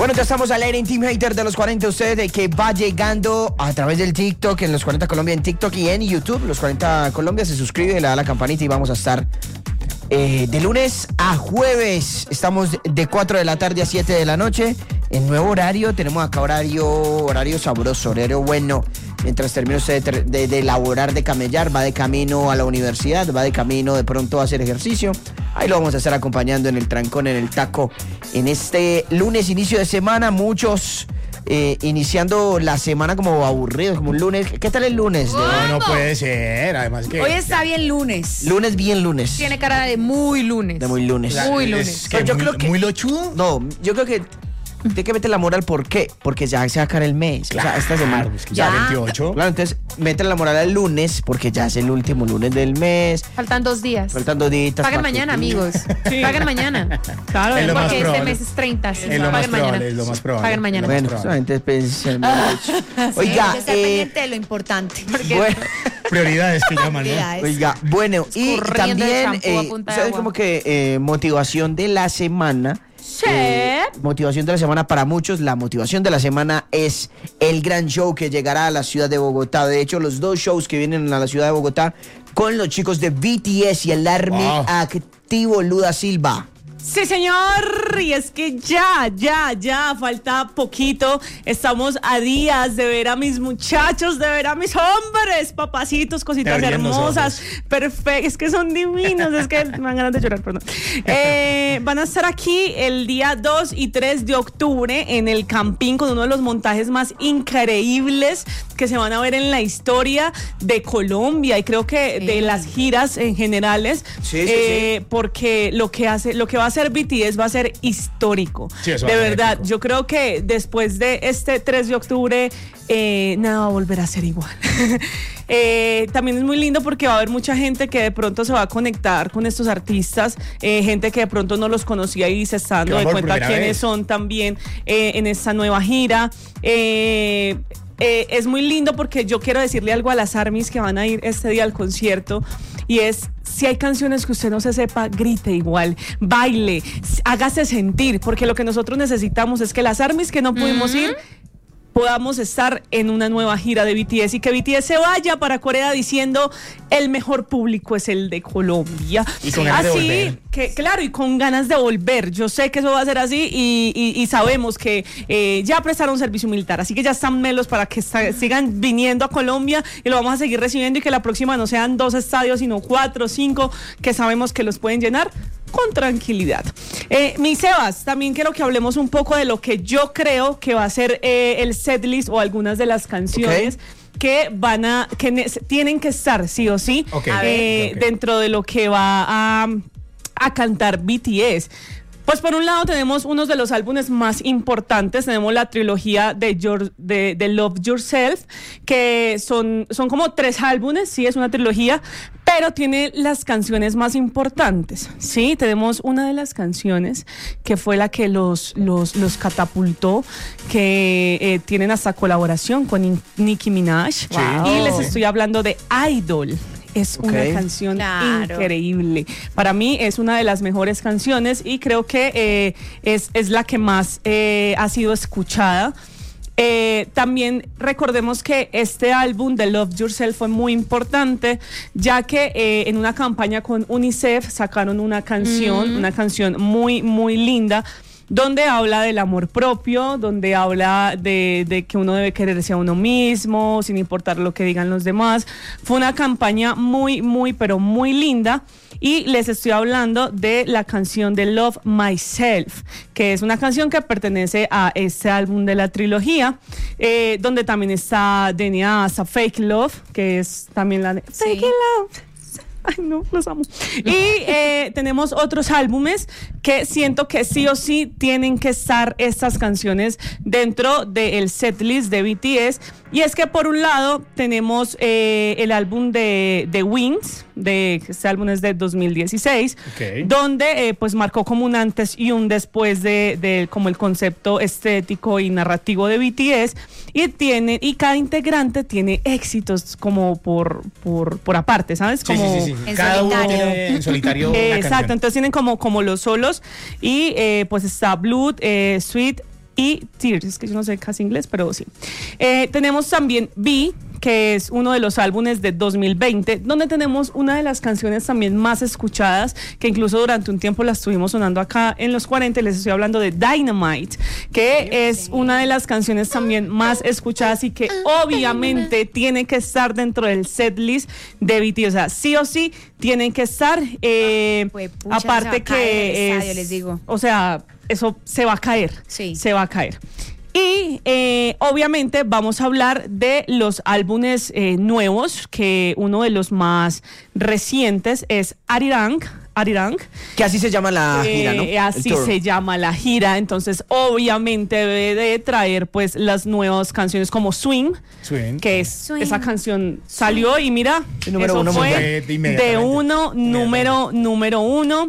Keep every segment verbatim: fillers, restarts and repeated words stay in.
Bueno, ya estamos al aire en Team Hater de los cuarenta. Ustedes de que va llegando a través del TikTok, en los cuarenta Colombia, en TikTok y en YouTube. Los cuarenta Colombia, se suscribe, le da la campanita y vamos a estar eh, de lunes a jueves. Estamos de cuatro de la tarde a siete de la noche. En nuevo horario, tenemos acá horario, horario sabroso, horario bueno. Mientras termina usted de, de, de elaborar, de camellar, va de camino a la universidad, va de camino de pronto a hacer ejercicio. Ahí lo vamos a estar acompañando en el trancón, en el taco. En este lunes, inicio de semana, muchos eh, iniciando la semana como aburridos, como un lunes. ¿Qué tal el lunes? No, no puede ser, además que... Hoy está bien lunes. Lunes bien lunes. Tiene cara de muy lunes. De muy lunes. Muy lunes. Es que Pero yo muy, creo que- muy lochudo. No, yo creo que tiene que meter la moral. ¿Por qué? Porque ya se va a acabar el mes. O sea, esta semana. Pues que Ya. ya veintiocho. Claro, entonces mete la moral el lunes porque ya es el último lunes del mes. Faltan dos días. Faltan dos días. Paguen mañana, amigos. Paguen mañana. Claro, Es lo más porque este probable. mes es treinta. sí. Es lo más Paguen mañana. probable, es lo más probable. Paguen mañana. Bueno, Probable. solamente pensando. Hay Oiga, que estar eh, pendiente de lo importante. bueno, Prioridades que llaman, ¿no? Prioridades. oiga, bueno, y Escurriendo el también, champú a eh, punta de ¿sabes agua. como que eh, motivación de la semana? Sí. Eh, motivación de la semana para muchos. La motivación de la semana es el gran show que llegará a la ciudad de Bogotá. De hecho, los dos shows que vienen a la ciudad de Bogotá con los chicos de B T S y el Army Wow. Activo Luda Silva. Sí, señor, y es que ya, ya, ya, falta poquito. Estamos a días de ver a mis muchachos, de ver a mis hombres, papacitos, cositas Te brillan los hermosas, perfectos, es que son divinos, es que me dan ganas de llorar, perdón. Eh, van a estar aquí el día dos y tres de octubre en el Campín con uno de los montajes más increíbles que se van a ver en la historia de Colombia y creo que de las giras en generales. Sí, sí, eh, porque lo que hace, lo que va a hacer B T S va a ser histórico. Sí, eso va de a ser verdad, épico. yo creo que después de este tres de octubre, eh, nada va a volver a ser igual. Eh, también es muy lindo porque va a haber mucha gente que de pronto se va a conectar con estos artistas, eh, gente que de pronto no los conocía y se está dando Que va de por cuenta primera quiénes vez. son también eh, en esta nueva gira. Eh, eh, es muy lindo porque yo quiero decirle algo a las ARMYs que van a ir este día al concierto y es: si hay canciones que usted no se sepa, grite igual, baile, s- hágase sentir, porque lo que nosotros necesitamos es que las ARMYs que no pudimos ir podamos estar en una nueva gira de B T S y que B T S se vaya para Corea diciendo el mejor público es el de Colombia. Y con ganas de así volver. que, claro, y con ganas de volver. Yo sé que eso va a ser así y, y- y sabemos que eh, ya prestaron servicio militar, así que ya están melos para que esta- sigan viniendo a Colombia y lo vamos a seguir recibiendo y que la próxima no sean dos estadios, sino cuatro, cinco, que sabemos que los pueden llenar con tranquilidad. Eh, mi Sebas, también quiero que hablemos un poco de lo que yo creo que va a ser eh, el setlist o algunas de las canciones Ok. que van a, que ne- tienen que estar sí o sí Ok. eh, Ok, ok. dentro de lo que va a, a cantar B T S. Pues por un lado tenemos uno de los álbumes más importantes, tenemos la trilogía de, Your- de, de Love Yourself, que son, son como tres álbumes, sí, es una trilogía, pero tiene las canciones más importantes, ¿sí? Tenemos una de las canciones que fue la que los, los, los catapultó, que eh, tienen hasta colaboración con In- Nicki Minaj, Wow. y les estoy hablando de Idol. Es Ok. una canción Claro. increíble. Para mí es una de las mejores canciones y creo que eh, es, es la que más eh, ha sido escuchada. Eh, también recordemos que este álbum de Love Yourself fue muy importante, ya que eh, en una campaña con UNICEF sacaron una canción, una canción muy, muy linda, donde habla del amor propio, donde habla de, de que uno debe quererse a uno mismo, sin importar lo que digan los demás. Fue una campaña muy, muy, pero muy linda. Y les estoy hablando de la canción de Love Myself, que es una canción que pertenece a este álbum de la trilogía, eh, donde también está D N A, hasta Fake Love, que es también la de Sí. Fake Love. Ay, no, los amo. Y eh, tenemos otros álbumes que siento que sí o sí tienen que estar estas canciones dentro del setlist de B T S. Y es que por un lado tenemos eh, el álbum de, de Wings, de, este álbum es de dos mil dieciséis, Ok. donde eh, pues marcó como un antes y un después de, de como el concepto estético y narrativo de B T S. Y tiene, y cada integrante tiene éxitos como por, por, por aparte, ¿sabes? Sí, Como, sí, sí, sí. En Cada uno solitario. tiene en solitario una Eh, exacto, canción. entonces tienen como, como los solos y eh, pues está Blood, eh, Sweet, y Tears, es que yo no sé casi inglés, pero sí. Eh, tenemos también B, que es uno de los álbumes de dos mil veinte, donde tenemos una de las canciones también más escuchadas, que incluso durante un tiempo la estuvimos sonando acá en los cuarenta, les estoy hablando de Dynamite, que es una de las canciones también más escuchadas y que obviamente tiene que estar dentro del setlist de B T S, o sea, sí o sí tienen que estar, eh, Pues, pucha, se va aparte a caer el que estadio, es, les digo. o sea, eso se va a caer, Sí. se va a caer. Y eh, obviamente vamos a hablar de los álbumes eh, nuevos, que uno de los más recientes es Arirang, Arirang. Que así se llama la Eh, gira, ¿no? El Así tour. se llama la gira, entonces obviamente debe de traer pues las nuevas canciones como Swing, Swing. que es Swing. esa canción salió y mira, El número eso uno fue mundial. De- de de inmediatamente. uno, número, número uno.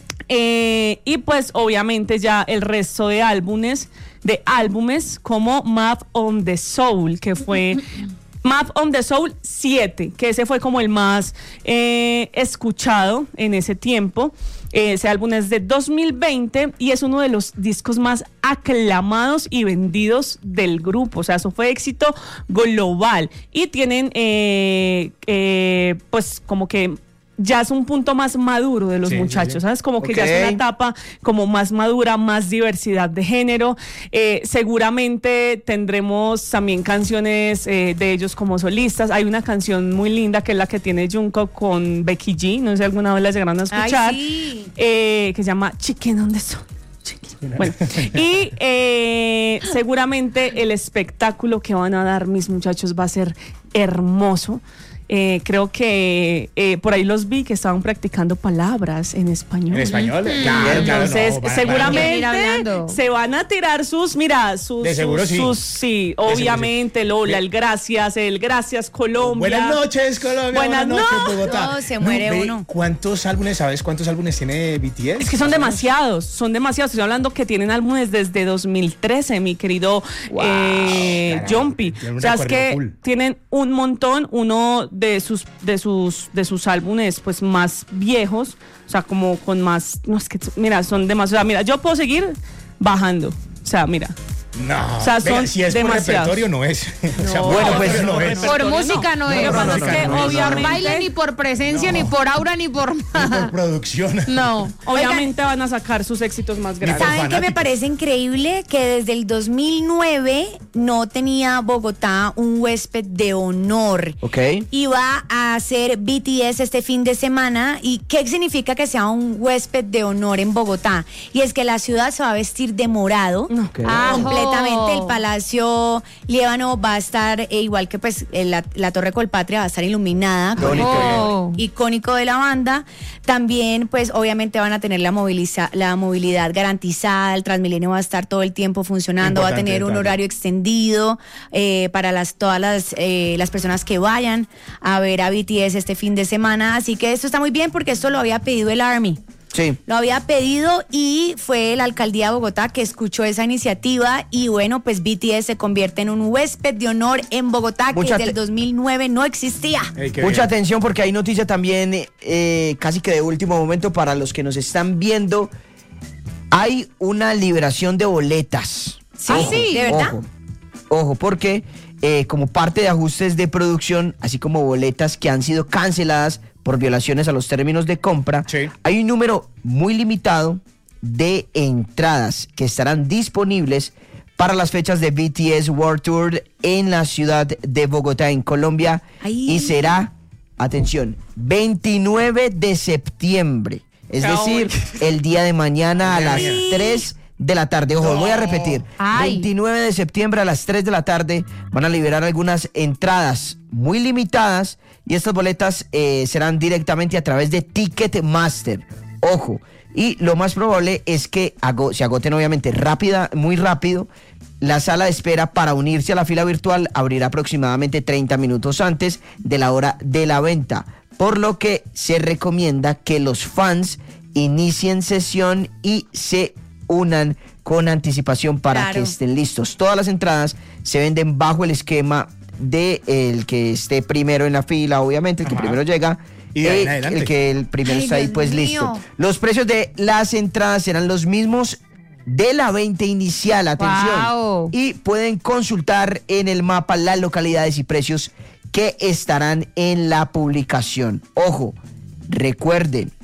Eh, y pues obviamente ya el resto de álbumes, de álbumes como Map on the Soul, que fue Map on the Soul siete, que ese fue como el más eh, escuchado en ese tiempo. Ese álbum es de dos mil veinte y es uno de los discos más aclamados y vendidos del grupo. O sea, eso fue éxito global. Y tienen, eh, eh, pues, como que ya es un punto más maduro de los Sí, sí, muchachos, sí. ¿sabes? Como que Ok. ya es una etapa como más madura, más diversidad de género. Eh, seguramente tendremos también canciones eh, de ellos como solistas. Hay una canción muy linda que es la que tiene Jungkook con Becky G, no sé si alguna vez la llegaron a escuchar, Ay, sí. eh, que se llama Chicken on the Soul. Bueno, y eh, seguramente el espectáculo que van a dar mis muchachos va a ser hermoso. Eh, creo que eh, por ahí los vi que estaban practicando palabras en español. En español, claro, claro, Entonces, no, van- seguramente van a ir hablando. se van a tirar sus, mira, sus, De seguro sus, sí. sus- sí, De seguro obviamente, Lola, el gracias, el gracias Colombia. Buenas noches, Colombia. Buenas noches, no- Bogotá. no, se muere ve, uno. ¿Cuántos álbumes, sabes cuántos álbumes tiene B T S? Es que son demasiados, son demasiados. Estoy hablando que tienen álbumes desde dos mil trece, mi querido Wow, eh, caramba, Jumpy. tienen un O sea, es recorrido que full. tienen un montón, uno de sus, de sus, de sus álbumes pues más viejos, o sea, como con más, no es que, mira, son demasiados. Mira, yo puedo seguir bajando. O sea, mira. No, O sea, venga, son si es por demasiados. repertorio no es. O sea, No, por bueno, pues, repertorio no por es. repertorio Por música no, Lo que es. pasa no, es no, que no, no, no. obviamente... baile, ni por presencia, No. ni por aura, ni por Ni nada. por producción. No. Obviamente van a sacar sus éxitos más grandes. por ¿Saben qué me fanáticos. parece increíble? Que desde el dos mil nueve no tenía Bogotá un huésped de honor. Ok. Y va a hacer B T S este fin de semana. ¿Y qué significa que sea un huésped de honor en Bogotá? Y es que la ciudad se va a vestir de morado. Ok. Ajo. Completamente. El Palacio Líbano va a estar, eh, igual que pues eh, la, la Torre Colpatria va a estar iluminada. Qué con el bonito. Oh. icónico de la banda. También, pues, obviamente van a tener la, moviliza- la movilidad garantizada. El Transmilenio va a estar todo el tiempo funcionando. Va a Importante tener un detalle. horario extendido eh, para las, todas las, eh, las personas que vayan a ver a B T S este fin de semana. Así que esto está muy bien porque esto lo había pedido el Army. Sí. Lo había pedido y fue la alcaldía de Bogotá que escuchó esa iniciativa y bueno, pues B T S se convierte en un huésped de honor en Bogotá Mucha que desde el te- dos mil nueve no existía. Ey, qué Mucha bien. atención porque hay noticia también eh, casi que de último momento para los que nos están viendo. Hay una liberación de boletas. Sí, Ah, sí. ¿de verdad? Ojo, ojo, porque eh, como parte de ajustes de producción, así como boletas que han sido canceladas por violaciones a los términos de compra, Sí. hay un número muy limitado de entradas que estarán disponibles para las fechas de B T S World Tour en la ciudad de Bogotá, en Colombia, Ay. y será, atención, veintinueve de septiembre, es Chao. decir, el día de mañana a las Ay. tres de la tarde. Ojo, voy a repetir. Ay. veintinueve de septiembre a las tres de la tarde van a liberar algunas entradas muy limitadas y estas boletas eh, serán directamente a través de Ticketmaster. Ojo, y lo más probable es que ago- se agoten obviamente rápida, muy rápido. La sala de espera para unirse a la fila virtual abrirá aproximadamente treinta minutos antes de la hora de la venta, por lo que se recomienda que los fans inicien sesión y se unan con anticipación para Claro. que estén listos. Todas las entradas se venden bajo el esquema de el que esté primero en la fila, obviamente, el que Ajá. primero llega. Y de ahí en eh, adelante. el que el primero Ay, está ahí Dios pues mío. listo. Los precios de las entradas serán los mismos de la veinte inicial, atención. Wow. Y pueden consultar en el mapa las localidades y precios que estarán en la publicación. Ojo, recuerden,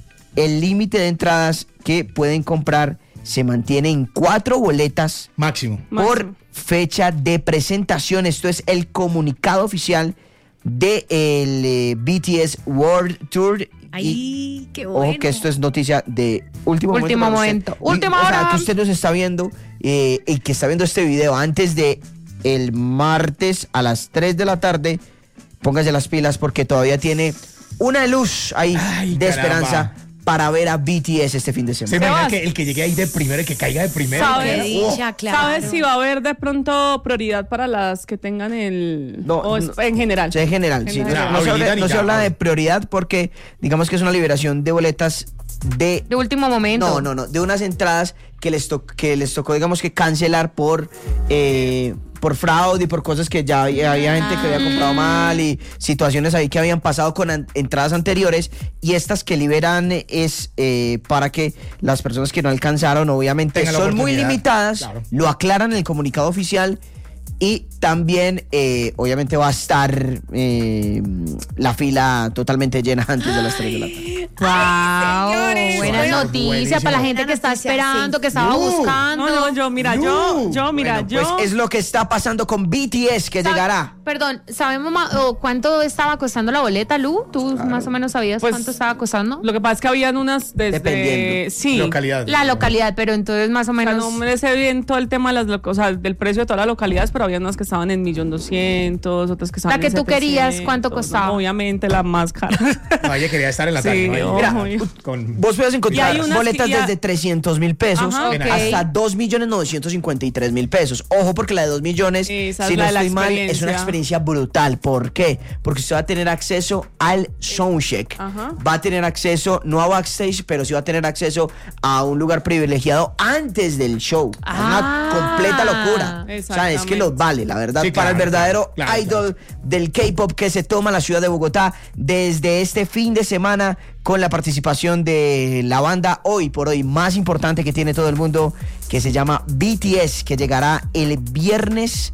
el límite de entradas que pueden comprar se mantiene en cuatro boletas Máximo. por Máximo. fecha de presentación. Esto es el comunicado oficial del eh, B T S World Tour. Y Ay, qué bueno. ojo que esto es noticia de último, Último para usted. momento. Y, Última o sea, hora. que usted nos está viendo eh, y que está viendo este video antes de el martes a las tres de la tarde, póngase las pilas porque todavía tiene una luz ahí Ay, de caramba. esperanza para ver a B T S este fin de Se semana. imagina Sebas. que el que llegue ahí de primero y que caiga de primero. ¿Sabes? que- Qué ¡Oh! dicha, claro. ¿Sabes si va a haber de pronto prioridad para las que tengan el... No, o es no. en general? Sí, en general, sí. No, General. no se habla, Ahorita ni no se ya, habla de ahora. prioridad porque digamos que es una liberación de boletas de... De último momento. No, no, no, de unas entradas que les, to- que les tocó, digamos que cancelar por, eh, por fraude y por cosas que ya había, había gente que había comprado mal y situaciones ahí que habían pasado con an- entradas anteriores, y estas que liberan es eh, para que las personas que no alcanzaron, obviamente Tengan la son muy oportunidad, limitadas, claro. lo aclaran en el comunicado oficial. Y también, eh, obviamente, va a estar eh, la fila totalmente llena antes de las tres de la tarde. Wow. señores. Buenas Bueno, noticias para la buenísimo. gente que está Buena noticia, esperando, sí. que estaba Uh, buscando. No, no, yo, mira, yo, No. yo, mira, Bueno, yo... pues es lo que está pasando con B T S, que Sa- llegará. Perdón, ¿sabemos ma- o cuánto estaba costando la boleta, Lu? ¿Tú más o menos sabías Pues, cuánto estaba costando? Lo que pasa es que habían unas desde... Dependiendo. Sí. Localidad. La localidad, pero entonces más o O sea, menos... no me sé bien todo el tema de las, loca- o sea, del precio de todas las localidades, pero había unas que estaban en millón doscientos, otras que estaban La que en tú querías, setecientos, ¿cuánto ¿no? costaba? Obviamente la más cara. No, ella quería estar en la Sí, tarde. ¿no? Ahí, mira, con- Vos puedes encontrar Y hay unas boletas que ya- desde trescientos mil pesos Ajá. Ok. hasta dos millones novecientos cincuenta y tres mil pesos. Ojo, porque la de dos millones, Esa es si no la de la estoy mal, es una experiencia. experiencia brutal. ¿Por qué? Porque usted va a tener acceso al soundcheck. Ajá. Va a tener acceso, no a backstage, pero sí va a tener acceso a un lugar privilegiado antes del show. Es Ah. una completa locura. O sea, es que Exactamente. los vale, la verdad, Sí, para el claro, verdadero claro, claro, idol del K-pop que se toma la ciudad de Bogotá desde este fin de semana, con la participación de la banda hoy por hoy más importante que tiene todo el mundo, que se llama B T S, que llegará el viernes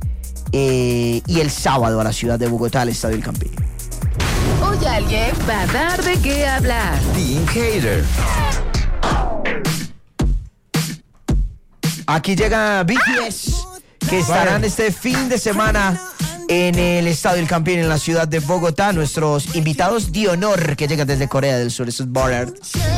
eh, y el sábado a la ciudad de Bogotá, al Estadio El Campín. Hoy alguien va a dar de qué hablar. Team Hater. Aquí llega B T S, que estarán Vale. este fin de semana en el Estadio El Campín, en la ciudad de Bogotá. Nuestros invitados de honor que llegan desde Corea del Sur, estos Bollard.